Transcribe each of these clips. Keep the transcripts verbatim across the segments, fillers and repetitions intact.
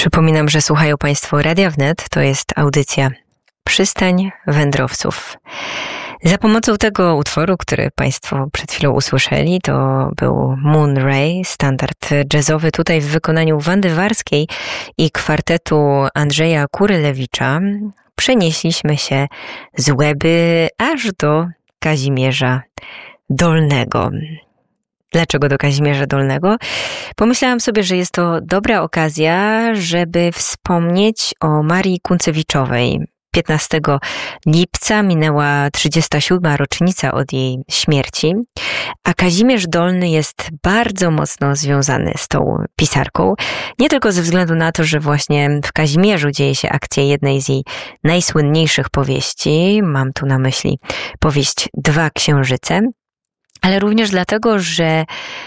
Przypominam, że słuchają Państwo Radia Wnet, to jest audycja Przystań Wędrowców. Za pomocą tego utworu, który Państwo przed chwilą usłyszeli, to był Moon Ray, standard jazzowy tutaj w wykonaniu Wandy Warskiej i kwartetu Andrzeja Kurylewicza. Przenieśliśmy się z Łeby aż do Kazimierza Dolnego. Dlaczego do Kazimierza Dolnego? Pomyślałam sobie, że jest to dobra okazja, żeby wspomnieć o Marii Kuncewiczowej. piętnastego lipca minęła trzydziesta siódma rocznica od jej śmierci, a Kazimierz Dolny jest bardzo mocno związany z tą pisarką. Nie tylko ze względu na to, że właśnie w Kazimierzu dzieje się akcja jednej z jej najsłynniejszych powieści, mam tu na myśli powieść Dwa Księżyce, ale również dlatego, że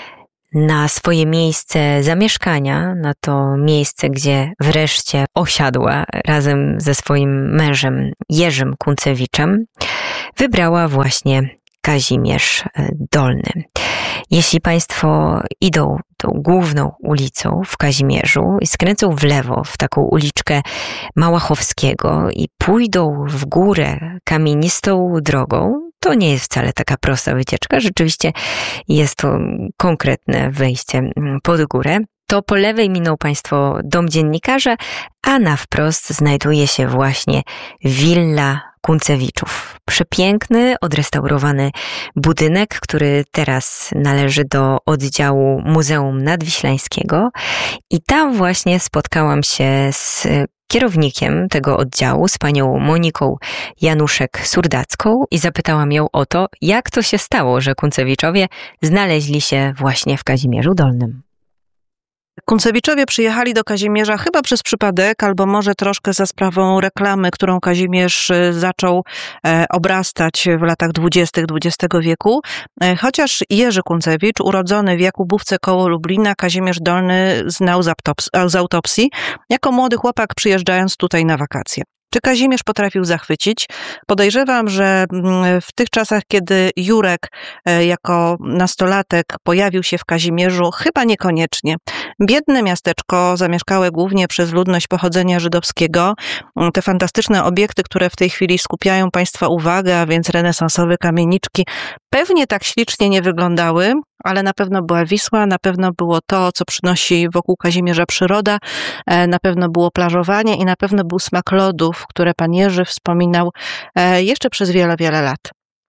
na swoje miejsce zamieszkania, na to miejsce, gdzie wreszcie osiadła razem ze swoim mężem Jerzym Kuncewiczem, wybrała właśnie Kazimierz Dolny. Jeśli Państwo idą tą główną ulicą w Kazimierzu i skręcą w lewo w taką uliczkę Małachowskiego i pójdą w górę kamienistą drogą, to nie jest wcale taka prosta wycieczka. Rzeczywiście jest to konkretne wejście pod górę. To po lewej miną Państwo dom dziennikarza, a na wprost znajduje się właśnie willa Kuncewiczów. Przepiękny, odrestaurowany budynek, który teraz należy do oddziału Muzeum Nadwiślańskiego. I tam właśnie spotkałam się z kierownikiem tego oddziału, z panią Moniką Januszek-Surdacką i zapytałam ją o to, jak to się stało, że Kuncewiczowie znaleźli się właśnie w Kazimierzu Dolnym. Kuncewiczowie przyjechali do Kazimierza chyba przez przypadek, albo może troszkę za sprawą reklamy, którą Kazimierz zaczął obrastać w latach dwudziestych dwudziestego wieku. Chociaż Jerzy Kuncewicz, urodzony w Jakubówce koło Lublina, Kazimierz Dolny znał z autopsji, jako młody chłopak przyjeżdżając tutaj na wakacje. Czy Kazimierz potrafił zachwycić? Podejrzewam, że w tych czasach, kiedy Jurek jako nastolatek pojawił się w Kazimierzu, chyba niekoniecznie. Biedne miasteczko, zamieszkałe głównie przez ludność pochodzenia żydowskiego. Te fantastyczne obiekty, które w tej chwili skupiają Państwa uwagę, a więc renesansowe kamieniczki, pewnie tak ślicznie nie wyglądały, ale na pewno była Wisła, na pewno było to, co przynosi wokół Kazimierza przyroda, na pewno było plażowanie i na pewno był smak lodów, które pan Jerzy wspominał jeszcze przez wiele, wiele lat.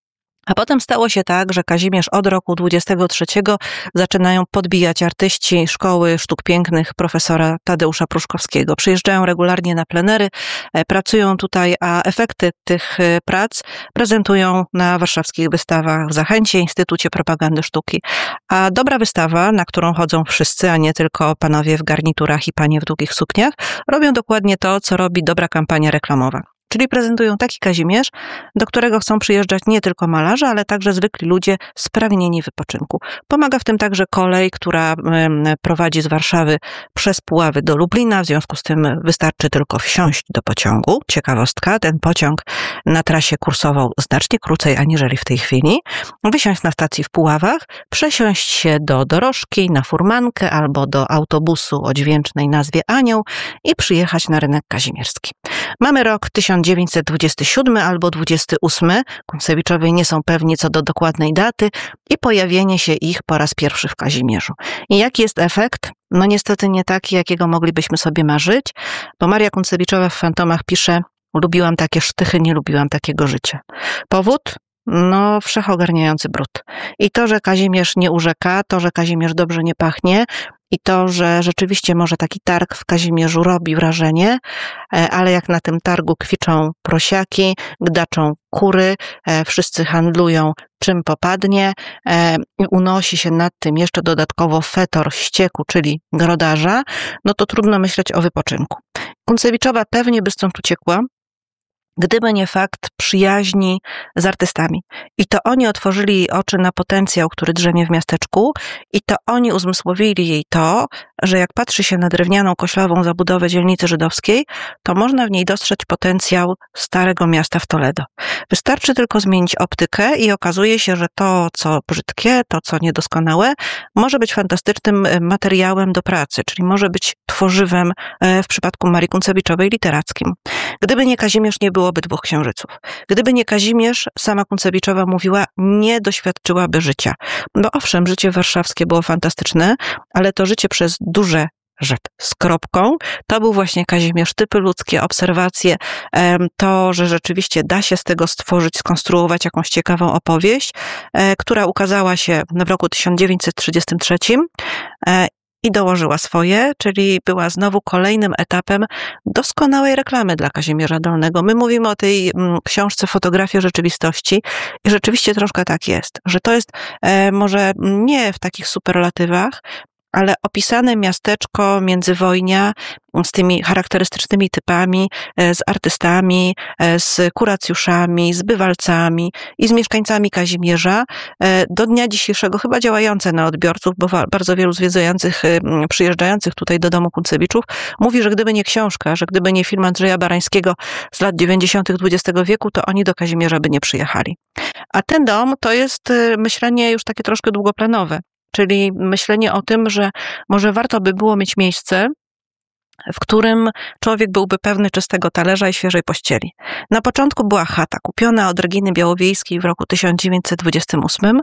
A potem stało się tak, że Kazimierz od roku dwudziestego trzeciego zaczynają podbijać artyści Szkoły Sztuk Pięknych profesora Tadeusza Pruszkowskiego. Przyjeżdżają regularnie na plenery, pracują tutaj, a efekty tych prac prezentują na warszawskich wystawach w Zachęcie, Instytucie Propagandy Sztuki. A dobra wystawa, na którą chodzą wszyscy, a nie tylko panowie w garniturach i panie w długich sukniach, robią dokładnie to, co robi dobra kampania reklamowa. Czyli prezentują taki Kazimierz, do którego chcą przyjeżdżać nie tylko malarze, ale także zwykli ludzie spragnieni wypoczynku. Pomaga w tym także kolej, która prowadzi z Warszawy przez Puławy do Lublina. W związku z tym wystarczy tylko wsiąść do pociągu. Ciekawostka, ten pociąg na trasie kursował znacznie krócej aniżeli w tej chwili. Wysiąść na stacji w Puławach, przesiąść się do dorożki, na furmankę albo do autobusu o dźwięcznej nazwie Anioł i przyjechać na rynek kazimierski. Mamy rok tysiąc dziewięćset dwudziesty siódmy albo dwudziesty ósmy. Kuncewiczowie nie są pewni co do dokładnej daty i pojawienie się ich po raz pierwszy w Kazimierzu. I jaki jest efekt? No niestety nie taki, jakiego moglibyśmy sobie marzyć, bo Maria Kuncewiczowa w Fantomach pisze: lubiłam takie sztychy, nie lubiłam takiego życia. Powód? No, wszechogarniający brud. I to, że Kazimierz nie urzeka, to, że Kazimierz dobrze nie pachnie i to, że rzeczywiście może taki targ w Kazimierzu robi wrażenie, ale jak na tym targu kwiczą prosiaki, gdaczą kury, wszyscy handlują czym popadnie i unosi się nad tym jeszcze dodatkowo fetor ścieku, czyli grodarza, no to trudno myśleć o wypoczynku. Kuncewiczowa pewnie by stąd uciekła, gdyby nie fakt przyjaźni z artystami. I to oni otworzyli jej oczy na potencjał, który drzemie w miasteczku, i to oni uzmysłowili jej to, że jak patrzy się na drewnianą, koślawą zabudowę dzielnicy żydowskiej, to można w niej dostrzec potencjał starego miasta w Toledo. Wystarczy tylko zmienić optykę i okazuje się, że to, co brzydkie, to, co niedoskonałe, może być fantastycznym materiałem do pracy, czyli może być tworzywem, w przypadku Marii Kunцewiczowej, literackim. Gdyby nie Kazimierz, nie byłoby dwóch księżyców. Gdyby nie Kazimierz, sama Kunцewiczowa mówiła, nie doświadczyłaby życia. Bo owszem, życie warszawskie było fantastyczne, ale to życie przez duże rzecz z kropką, to był właśnie Kazimierz, typy ludzkie, obserwacje, to, że rzeczywiście da się z tego stworzyć, skonstruować jakąś ciekawą opowieść, która ukazała się w roku tysiąc dziewięćset trzydziestym trzecim i dołożyła swoje, czyli była znowu kolejnym etapem doskonałej reklamy dla Kazimierza Dolnego. My mówimy o tej książce Fotografia rzeczywistości i rzeczywiście troszkę tak jest, że to jest e, może nie w takich superlatywach, ale opisane miasteczko międzywojnia z tymi charakterystycznymi typami, z artystami, z kuracjuszami, z bywalcami i z mieszkańcami Kazimierza do dnia dzisiejszego, chyba działające na odbiorców, bo bardzo wielu zwiedzających, przyjeżdżających tutaj do domu Kuncewiczów mówi, że gdyby nie książka, że gdyby nie film Andrzeja Barańskiego z lat dziewięćdziesiątych dwudziestego wieku, to oni do Kazimierza by nie przyjechali. A ten dom to jest myślenie już takie troszkę długoplanowe. Czyli myślenie o tym, że może warto by było mieć miejsce, w którym człowiek byłby pewny czystego talerza i świeżej pościeli. Na początku była chata kupiona od Reginy Białowiejskiej w roku tysiąc dziewięćset dwudziestym ósmym.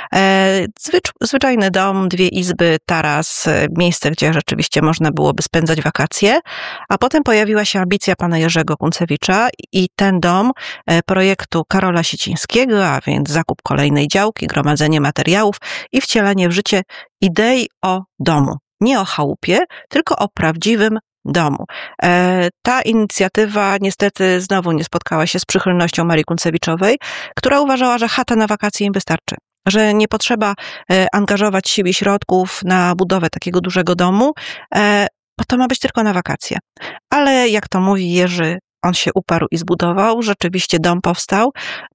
Zwycz, zwyczajny dom, dwie izby, taras, miejsce, gdzie rzeczywiście można byłoby spędzać wakacje. A potem pojawiła się ambicja pana Jerzego Kunцewicza i ten dom projektu Karola Sicińskiego, a więc zakup kolejnej działki, gromadzenie materiałów i wcielanie w życie idei o domu. Nie o chałupie, tylko o prawdziwym domu. E, ta inicjatywa niestety znowu nie spotkała się z przychylnością Marii Kunцewiczowej, która uważała, że chata na wakacje im wystarczy, że nie potrzeba e, angażować sił i środków na budowę takiego dużego domu, e, bo to ma być tylko na wakacje. Ale jak to mówi Jerzy, on się uparł i zbudował. Rzeczywiście dom powstał.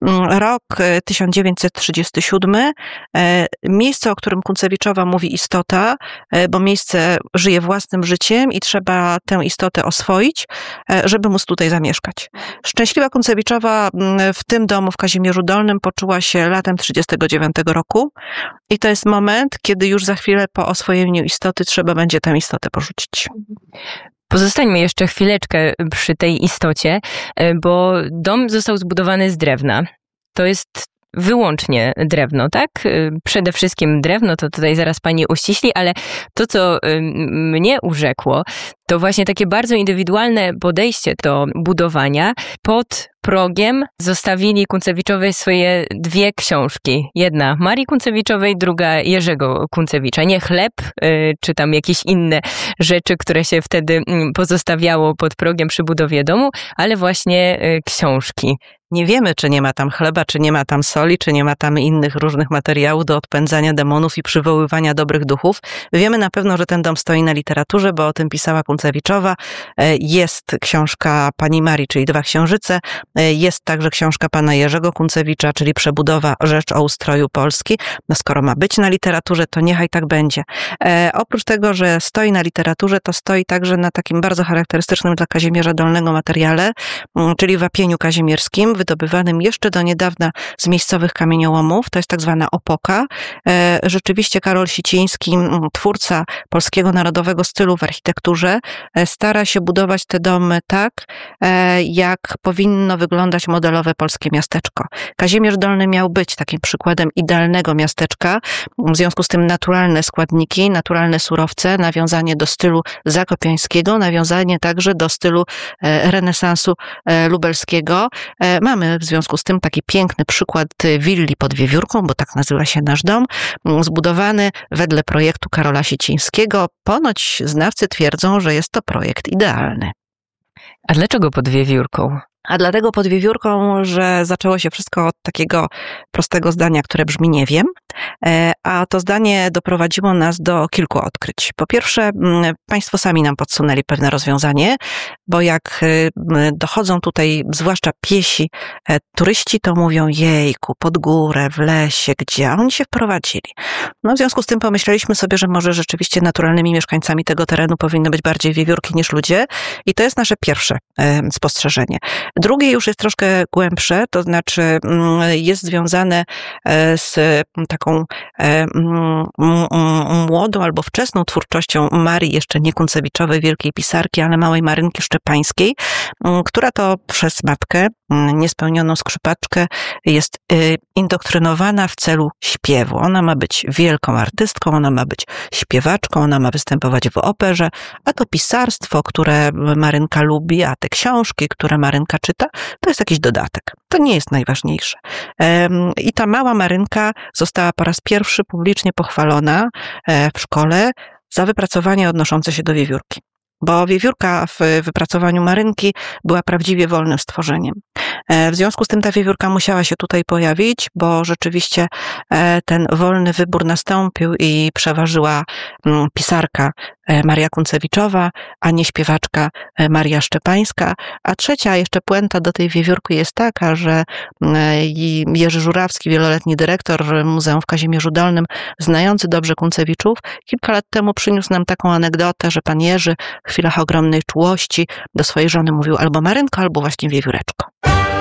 Rok tysiąc dziewięćset trzydziesty siódmy. Miejsce, o którym Kunцewiczowa mówi istota, bo miejsce żyje własnym życiem i trzeba tę istotę oswoić, żeby móc tutaj zamieszkać. Szczęśliwa Kunцewiczowa w tym domu w Kazimierzu Dolnym poczuła się latem trzydziestego dziewiątego roku i to jest moment, kiedy już za chwilę po oswojeniu istoty trzeba będzie tę istotę porzucić. Pozostańmy jeszcze chwileczkę przy tej istocie, bo dom został zbudowany z drewna. To jest wyłącznie drewno, tak? Przede wszystkim drewno, to tutaj zaraz pani uściśli, ale to, co mnie urzekło, to właśnie takie bardzo indywidualne podejście do budowania. Pod progiem zostawili Kunцewiczowej swoje dwie książki. Jedna Marii Kunцewiczowej, druga Jerzego Kunцewicza. Nie chleb, czy tam jakieś inne rzeczy, które się wtedy pozostawiało pod progiem przy budowie domu, ale właśnie książki. Nie wiemy, czy nie ma tam chleba, czy nie ma tam soli, czy nie ma tam innych różnych materiałów do odpędzania demonów i przywoływania dobrych duchów. Wiemy na pewno, że ten dom stoi na literaturze, bo o tym pisała Kunцewiczowa. Jest książka pani Marii, czyli Dwa księżyce. Jest także książka pana Jerzego Kunцewicza, czyli Przebudowa, rzecz o ustroju Polski. No skoro ma być na literaturze, to niechaj tak będzie. E, oprócz tego, że stoi na literaturze, to stoi także na takim bardzo charakterystycznym dla Kazimierza Dolnego materiale, czyli wapieniu kazimierskim, wydobywanym jeszcze do niedawna z miejscowych kamieniołomów. To jest tak zwana opoka. E, rzeczywiście Karol Siciński, twórca polskiego narodowego stylu w architekturze, e, stara się budować te domy tak, e, jak powinno wyglądać modelowe polskie miasteczko. Kazimierz Dolny miał być takim przykładem idealnego miasteczka. W związku z tym naturalne składniki, naturalne surowce, nawiązanie do stylu zakopiańskiego, nawiązanie także do stylu e, renesansu e, lubelskiego. E, Mamy w związku z tym taki piękny przykład willi pod Wiewiórką, bo tak nazywa się nasz dom, zbudowany wedle projektu Karola Sicińskiego. Ponoć znawcy twierdzą, że jest to projekt idealny. A dlaczego pod Wiewiórką? A dlatego pod wiewiórką, że zaczęło się wszystko od takiego prostego zdania, które brzmi nie wiem, a to zdanie doprowadziło nas do kilku odkryć. Po pierwsze, państwo sami nam podsunęli pewne rozwiązanie, bo jak dochodzą tutaj, zwłaszcza piesi, turyści, to mówią jejku, pod górę, w lesie, gdzie? A oni się wprowadzili. No w związku z tym pomyśleliśmy sobie, że może rzeczywiście naturalnymi mieszkańcami tego terenu powinny być bardziej wiewiórki niż ludzie i to jest nasze pierwsze spostrzeżenie. Drugie już jest troszkę głębsze, to znaczy jest związane z taką młodą albo wczesną twórczością Marii, jeszcze nie Kunцевичowej, wielkiej pisarki, ale małej Marynki Szczepańskiej, która to przez matkę, niespełnioną skrzypaczkę, jest indoktrynowana w celu śpiewu. Ona ma być wielką artystką, ona ma być śpiewaczką, ona ma występować w operze, a to pisarstwo, które Marynka lubi, a te książki, które Marynka czyta, to jest jakiś dodatek. To nie jest najważniejsze. I ta mała Marynka została po raz pierwszy publicznie pochwalona w szkole za wypracowanie odnoszące się do wiewiórki. Bo wiewiórka w wypracowaniu Marynki była prawdziwie wolnym stworzeniem. W związku z tym ta wiewiórka musiała się tutaj pojawić, bo rzeczywiście ten wolny wybór nastąpił i przeważyła pisarka Maria Kunцевичowa, a nie śpiewaczka Maria Szczepańska. A trzecia jeszcze puenta do tej wiewiórki jest taka, że Jerzy Żurawski, wieloletni dyrektor Muzeum w Kazimierzu Dolnym, znający dobrze Kuncewiczów, kilka lat temu przyniósł nam taką anegdotę, że pan Jerzy w chwilach ogromnej czułości do swojej żony mówił albo Marynko, albo właśnie wiewióreczko.